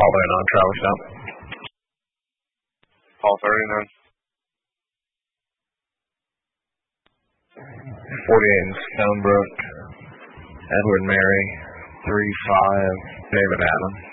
Call in on Travis Stump. Call 39. 48 in Stonebrook. Edward Mary. 3-5. David Allen.